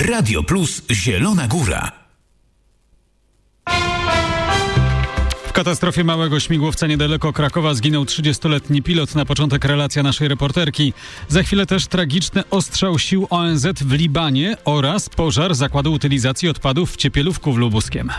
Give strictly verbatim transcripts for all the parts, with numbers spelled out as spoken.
Radio Plus Zielona Góra. W katastrofie małego śmigłowca niedaleko Krakowa zginął trzydziestoletni pilot. Na początek relacja naszej reporterki. Za chwilę też tragiczny ostrzał sił O N Z w Libanie oraz pożar zakładu utylizacji odpadów w Ciepielówku w Lubuskiem.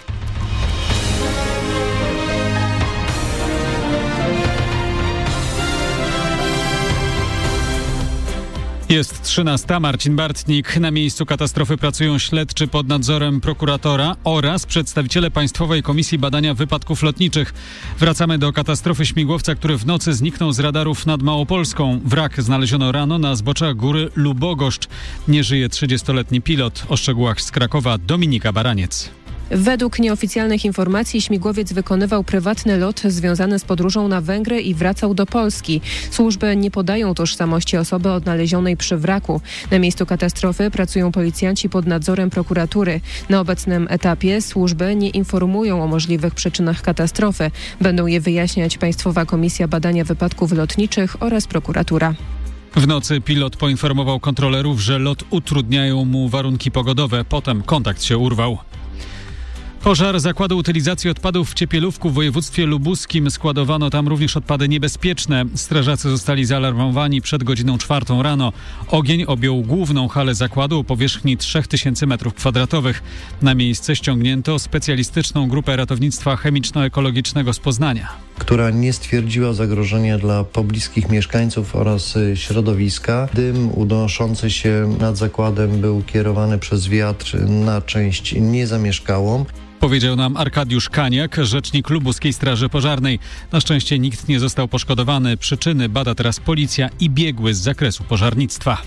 Jest trzynasta. Marcin Bartnik. Na miejscu katastrofy pracują śledczy pod nadzorem prokuratora oraz przedstawiciele Państwowej Komisji Badania Wypadków Lotniczych. Wracamy do katastrofy śmigłowca, który w nocy zniknął z radarów nad Małopolską. Wrak znaleziono rano na zboczach góry Lubogoszcz. Nie żyje trzydziestoletni pilot. O szczegółach z Krakowa Dominika Baraniec. Według nieoficjalnych informacji śmigłowiec wykonywał prywatny lot związany z podróżą na Węgry i wracał do Polski. Służby nie podają tożsamości osoby odnalezionej przy wraku. Na miejscu katastrofy pracują policjanci pod nadzorem prokuratury. Na obecnym etapie służby nie informują o możliwych przyczynach katastrofy. Będą je wyjaśniać Państwowa Komisja Badania Wypadków Lotniczych oraz prokuratura. W nocy pilot poinformował kontrolerów, że lot utrudniają mu warunki pogodowe. Potem kontakt się urwał. Pożar zakładu utylizacji odpadów w Ciepielówku w województwie lubuskim. Składowano tam również odpady niebezpieczne. Strażacy zostali zaalarmowani przed godziną czwartą rano. Ogień objął główną halę zakładu o powierzchni trzy tysiące metrów kwadratowych. Na miejsce ściągnięto specjalistyczną grupę ratownictwa chemiczno-ekologicznego z Poznania, która nie stwierdziła zagrożenia dla pobliskich mieszkańców oraz środowiska. Dym unoszący się nad zakładem był kierowany przez wiatr na część niezamieszkałą. Powiedział nam Arkadiusz Kaniak, rzecznik Lubuskiej Straży Pożarnej. Na szczęście nikt nie został poszkodowany. Przyczyny bada teraz policja i biegły z zakresu pożarnictwa.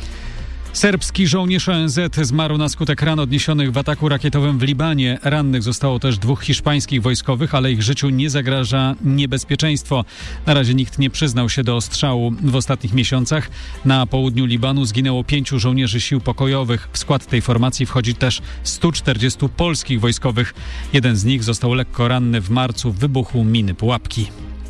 Serbski żołnierz O N Z zmarł na skutek ran odniesionych w ataku rakietowym w Libanie. Rannych zostało też dwóch hiszpańskich wojskowych, ale ich życiu nie zagraża niebezpieczeństwo. Na razie nikt nie przyznał się do ostrzału. W ostatnich miesiącach na południu Libanu zginęło pięciu żołnierzy sił pokojowych. W skład tej formacji wchodzi też stu czterdziestu polskich wojskowych. Jeden z nich został lekko ranny w marcu w wybuchu miny pułapki.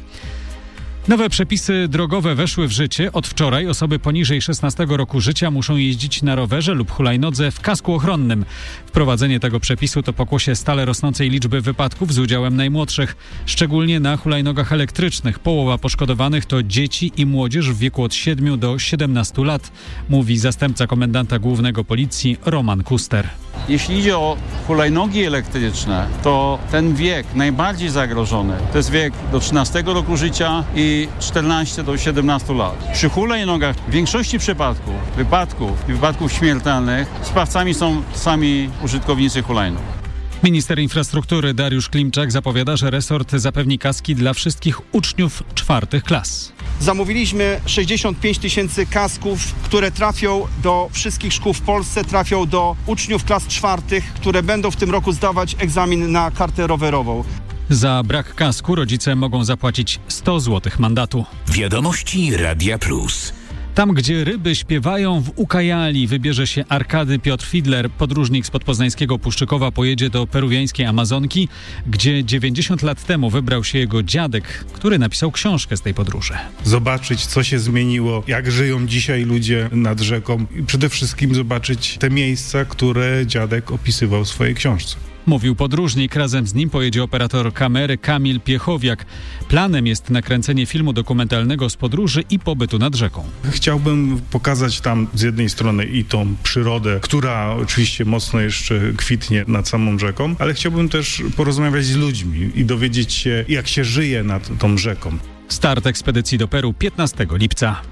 Nowe przepisy drogowe weszły w życie. Od wczoraj osoby poniżej szesnastego roku życia muszą jeździć na rowerze lub hulajnodze w kasku ochronnym. Wprowadzenie tego przepisu to pokłosie stale rosnącej liczby wypadków z udziałem najmłodszych, szczególnie na hulajnogach elektrycznych. Połowa poszkodowanych to dzieci i młodzież w wieku od siedmiu do siedemnastu lat, mówi zastępca komendanta głównego policji Roman Kuster. Jeśli idzie o hulajnogi elektryczne, to ten wiek najbardziej zagrożony to jest wiek do trzynastego roku życia i czternastego do siedemnastu lat. Przy hulajnogach w większości przypadków, wypadków i wypadków śmiertelnych sprawcami są sami użytkownicy hulajnóg. Minister infrastruktury Dariusz Klimczak zapowiada, że resort zapewni kaski dla wszystkich uczniów czwartych klas. Zamówiliśmy sześćdziesiąt pięć tysięcy kasków, które trafią do wszystkich szkół w Polsce, trafią do uczniów klas czwartych, które będą w tym roku zdawać egzamin na kartę rowerową. Za brak kasku rodzice mogą zapłacić sto złotych mandatu. Wiadomości Radia Plus. Tam, gdzie ryby śpiewają, w Ukajali wybierze się Arkady Piotr Fidler. Podróżnik spod poznańskiego Puszczykowa pojedzie do peruwiańskiej Amazonki, gdzie dziewięćdziesiąt lat temu wybrał się jego dziadek, który napisał książkę z tej podróży. Zobaczyć, co się zmieniło, jak żyją dzisiaj ludzie nad rzeką i przede wszystkim zobaczyć te miejsca, które dziadek opisywał w swojej książce. Mówił podróżnik, razem z nim pojedzie operator kamery Kamil Piechowiak. Planem jest nakręcenie filmu dokumentalnego z podróży i pobytu nad rzeką. Chciałbym pokazać tam z jednej strony i tą przyrodę, która oczywiście mocno jeszcze kwitnie nad samą rzeką, ale chciałbym też porozmawiać z ludźmi i dowiedzieć się, jak się żyje nad tą rzeką. Start ekspedycji do Peru piętnastego lipca.